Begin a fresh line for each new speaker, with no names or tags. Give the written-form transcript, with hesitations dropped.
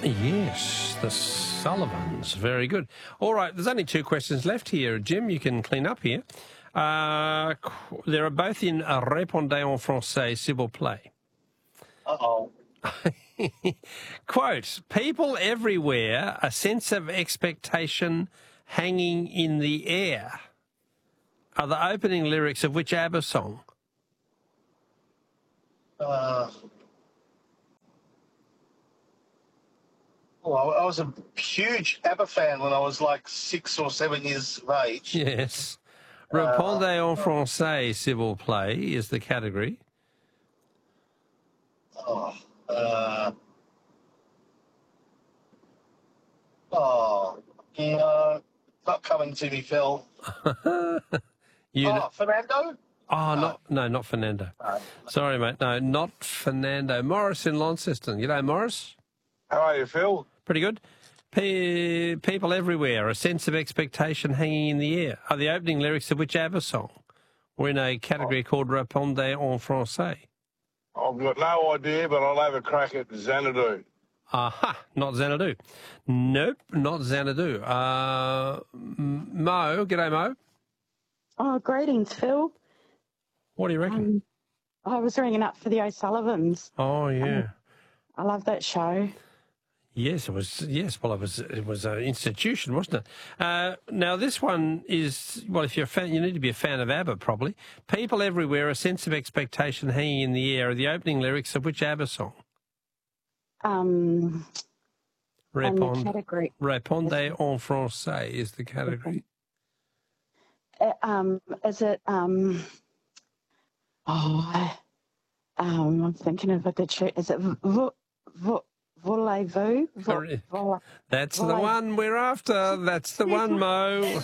Yes, the Sullivans. Very good. All right, there's only two questions left here. Jim, you can clean up here. They are both in Répondez en français, s'il vous plaît.
Uh-oh.
Quote, people everywhere, a sense of expectation hanging in the air, are the opening lyrics of which ABBA song?
Well, I was a huge ABBA fan when I was like 6 or 7 years of age.
Yes. Répondez en français, s'il vous plaît, is the category.
Not coming to me, Phil. Fernando?
Not Fernando.
No.
Sorry, mate. No, not Fernando. Morris in Launceston. G'day, Morris.
How are you, Phil?
Pretty good. People everywhere, a sense of expectation hanging in the air, are the opening lyrics of which ABBA song? We're in a category called Répondez en français.
I've got no idea, but I'll have a crack at Xanadu.
Aha, not Xanadu. Nope, not Xanadu. Mo, g'day, Mo.
Oh, greetings, Phil.
What do you reckon?
I was ringing up for the O'Sullivans.
Oh, yeah.
I love that show.
Yes, it was. Yes, well, it was an institution, wasn't it? Now, this one is, well, if you're a fan, you need to be a fan of ABBA, probably. People everywhere, a sense of expectation hanging in the air, are the opening lyrics of which ABBA song?
Category.
Répondez en français is the category.
Is it, I'm thinking of a good show. Is it Voulez-vous?
That's the one we're after. That's the one, Mo.